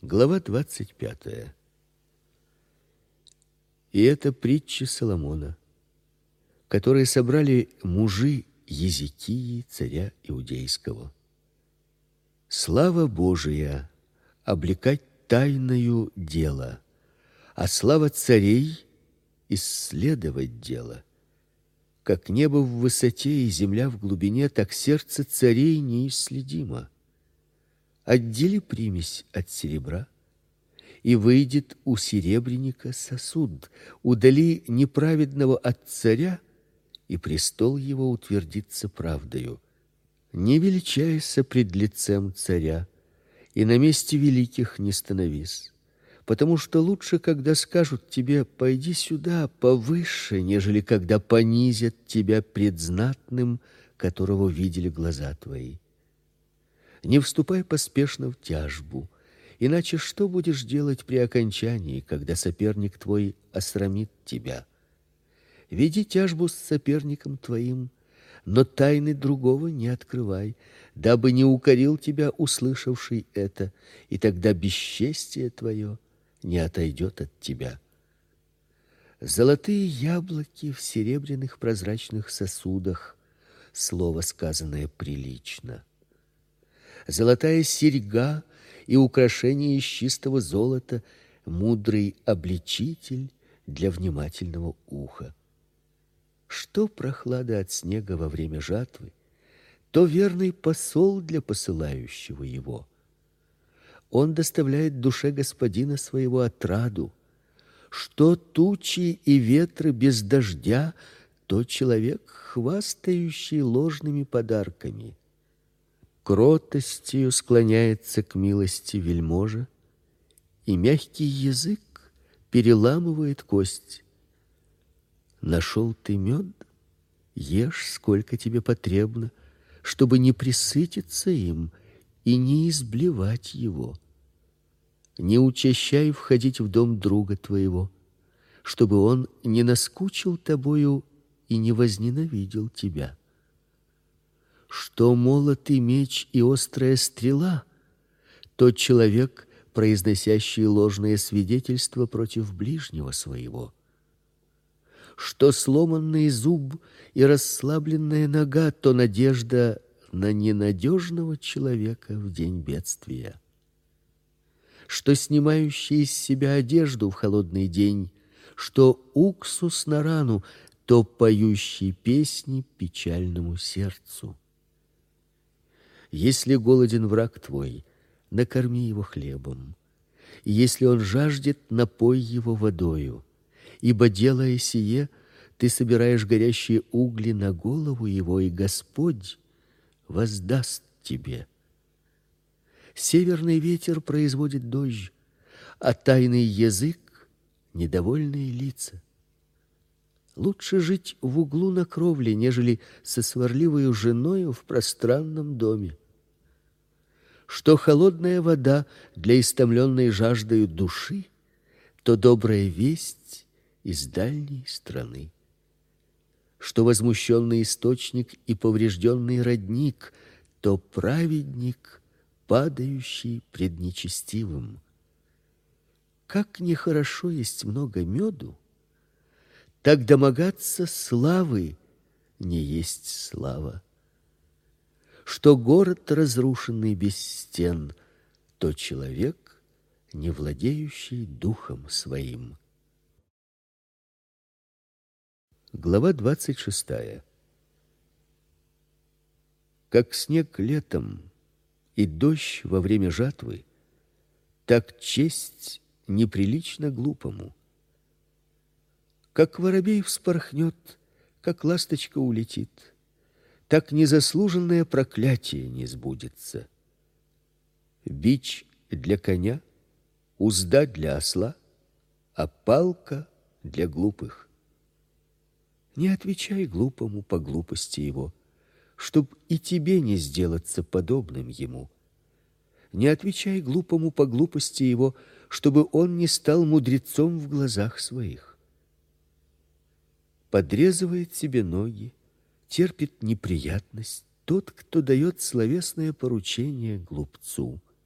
Глава 25. И это притча Соломона, которые собрали мужи Езекии, царя иудейского. Слава Божия облекать тайною дело, а слава царей исследовать дело. Как небо в высоте и земля в глубине, так сердце царей неисследимо. Отдели примесь от серебра, и выйдет у серебряника сосуд. Удали неправедного от царя, и престол его утвердится правдою. Не величайся пред лицем царя, и на месте великих не становись, потому что лучше, когда скажут тебе: пойди сюда повыше, нежели когда понизят тебя пред знатным, которого видели глаза твои. Не вступай поспешно в тяжбу, иначе что будешь делать при окончании, когда соперник твой осрамит тебя? Веди тяжбу с соперником твоим, но тайны другого не открывай, дабы не укорил тебя услышавший это, и тогда бесчестие твое не отойдет от тебя. Золотые яблоки в серебряных прозрачных сосудах, слово сказанное прилично. Золотая серьга и украшение из чистого золота, мудрый обличитель для внимательного уха. Что прохлада от снега во время жатвы, то верный посол для посылающего его. Он доставляет душе господина своего отраду. Что тучи и ветры без дождя, то человек, хвастающий ложными подарками. Кротостью склоняется к милости вельможа, и мягкий язык переламывает кость. Нашел ты мед, ешь сколько тебе потребно, чтобы не пресытиться им и не изблевать его. Не учащай входить в дом друга твоего, чтобы он не наскучил тобою и не возненавидел тебя. Что молот и меч и острая стрела, тот человек, произносящий ложные свидетельства против ближнего своего. Что сломанный зуб и расслабленная нога, то надежда на ненадежного человека в день бедствия. Что снимающий с себя одежду в холодный день, что уксус на рану, то поющий песни печальному сердцу. Если голоден враг твой, накорми его хлебом, и если он жаждет, напой его водою, ибо, делая сие, ты собираешь горящие угли на голову его, и Господь воздаст тебе. Северный ветер производит дождь, а тайный язык — недовольные лица. Лучше жить в углу на кровле, нежели со сварливою женою в пространном доме. Что холодная вода для истомленной жаждою души, то добрая весть из дальней страны. Что возмущенный источник и поврежденный родник, то праведник, падающий пред нечестивым. Как нехорошо есть много меду, так домогаться славы не есть слава. Что город, разрушенный без стен, то человек, не владеющий духом своим. Глава 26. Как снег летом и дождь во время жатвы, так честь неприлична глупому. Как воробей вспорхнет, как ласточка улетит, так незаслуженное проклятие не сбудется. Бич для коня, узда для осла, а палка для глупых. Не отвечай глупому по глупости его, чтоб и тебе не сделаться подобным ему. Не отвечай глупому по глупости его, чтобы он не стал мудрецом в глазах своих. Подрезывает себе ноги, терпит неприятность тот, кто дает словесное поручение глупцу.